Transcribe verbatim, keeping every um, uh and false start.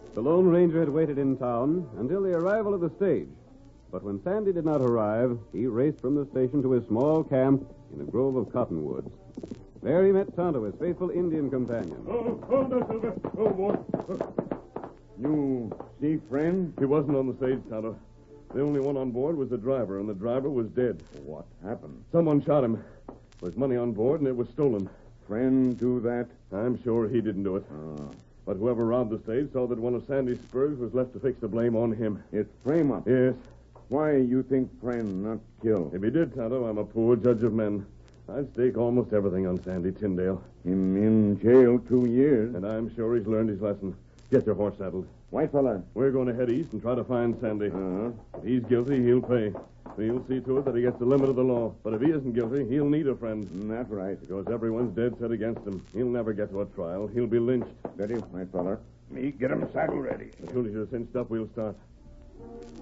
The Lone Ranger had waited in town until the arrival of the stage. But when Sandy did not arrive, he raced from the station to his small camp in a grove of cottonwoods. There he met Tonto, his faithful Indian companion. Oh, hold there, Silver. Oh, boy. You see friend? He wasn't on the stage, Tonto. The only one on board was the driver, and the driver was dead. What happened? Someone shot him. There was money on board, and it was stolen. Friend do that? I'm sure he didn't do it. Ah. But whoever robbed the stage saw that one of Sandy's spurs was left to fix the blame on him. It's frame up. Yes. Why you think friend, not kill? If he did, Tonto, I'm a poor judge of men. I'd stake almost everything on Sandy Tyndale. Him in jail two years. And I'm sure he's learned his lesson. Get your horse saddled. White fella. We're going to head east and try to find Sandy. Uh-huh. If he's guilty, he'll pay. We'll see to it that he gets the limit of the law. But if he isn't guilty, he'll need a friend. That's right. Because everyone's dead set against him. He'll never get to a trial. He'll be lynched. Ready, white fella? Me, get him saddle ready. As soon as you're cinched up, we'll start.